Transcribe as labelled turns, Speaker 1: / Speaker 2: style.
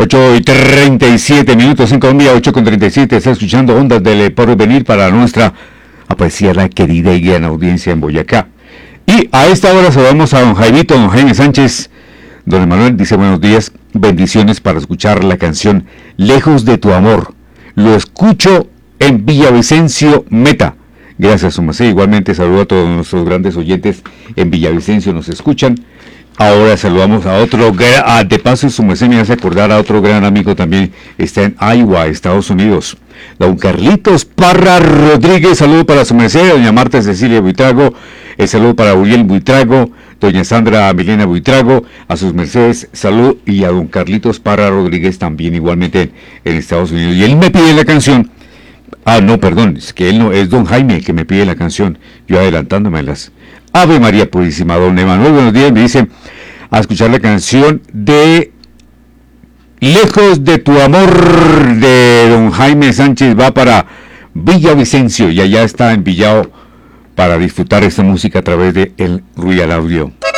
Speaker 1: 8:37 en Colombia, 8:37. Está escuchando Ondas del Porvenir para nuestra apreciada, querida y gran audiencia en Boyacá. Y a esta hora saludamos a don Jaimito, don Jaime Sánchez. Don Emanuel dice buenos días, bendiciones para escuchar la canción Lejos de tu amor. Lo escucho en Villavicencio, Meta. Gracias, su merced. Igualmente saludo a todos nuestros grandes oyentes en Villavicencio, nos escuchan. Ahora saludamos a otro, de paso su merced me hace acordar a otro gran amigo también, está en Iowa, Estados Unidos. Don Carlitos Parra Rodríguez, saludo para su merced, doña Marta Cecilia Buitrago, el saludo para Uriel Buitrago, doña Sandra Milena Buitrago, a sus mercedes, salud, y a don Carlitos Parra Rodríguez también igualmente en Estados Unidos. Y él me pide la canción, no, perdón, es que él no, es don Jaime que me pide la canción, yo adelantándomelas. Ave María Purísima, don Emanuel, buenos días, me dice a escuchar la canción de Lejos de tu amor de don Jaime Sánchez, va para Villavicencio y allá está envillado para disfrutar esta música a través de el Real Audio.